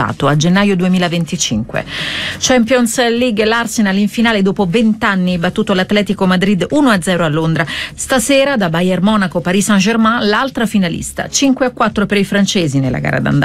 mercato a gennaio 2025. Champions League, l'Arsenal in finale dopo 20 anni, battuto l'Atletico Madrid 1-0 a Londra. Stasera da Bayern Monaco Paris Saint-Germain l'altra finalista, 5-4 per i francesi nella gara d'andata.